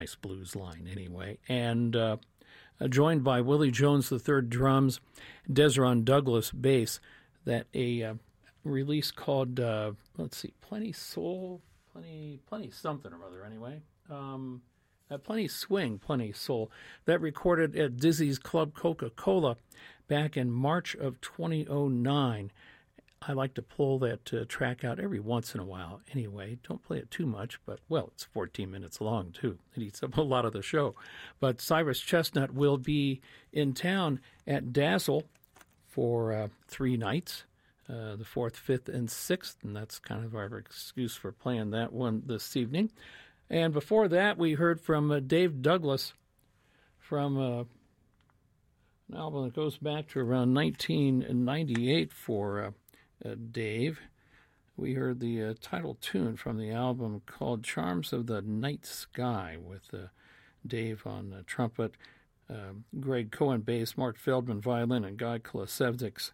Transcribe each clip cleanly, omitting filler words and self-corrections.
nice blues line anyway. And joined by Willie Jones III drums, Desron Douglas bass. That a release called Plenty Soul, Plenty something or other anyway. Plenty Swing, Plenty Soul. That recorded at Dizzy's Club Coca-Cola back in March of 2009. I like to pull that track out every once in a while anyway. Don't play it too much, but, well, it's 14 minutes long, too. It eats up a lot of the show. But Cyrus Chestnut will be in town at Dazzle for 3 nights, the 4th, 5th, and 6th, and that's kind of our excuse for playing that one this evening. And before that, we heard from Dave Douglas from an album that goes back to around 1998 for Dave. We heard the title tune from the album called Charms of the Night Sky with Dave on trumpet, Greg Cohen bass, Mark Feldman violin, and Guy Klosevsik.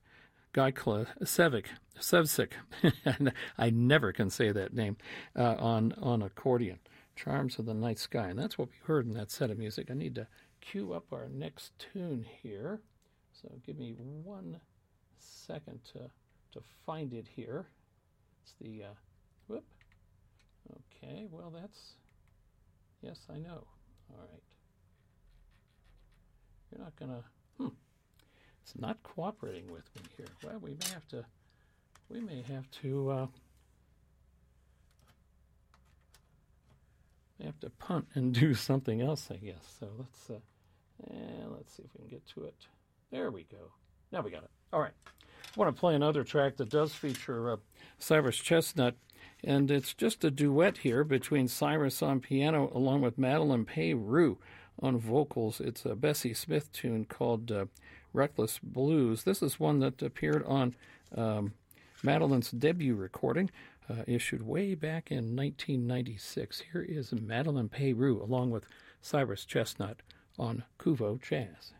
I never can say that name, on accordion. Charms of the Night Sky. And that's what we heard in that set of music. I need to cue up our next tune here. So give me 1 second to find it here. It's the, Okay, well that's, yes, I know. All right. You're not going to, it's not cooperating with me here. Well, we may have to punt and do something else, I guess. So let's see if we can get to it. There we go. Now we got it. All right. I want to play another track that does feature Cyrus Chestnut, and it's just a duet here between Cyrus on piano along with Madeline Payru on vocals. It's a Bessie Smith tune called Reckless Blues. This is one that appeared on Madeline's debut recording, issued way back in 1996. Here is Madeline Payru along with Cyrus Chestnut on Kuvo Jazz.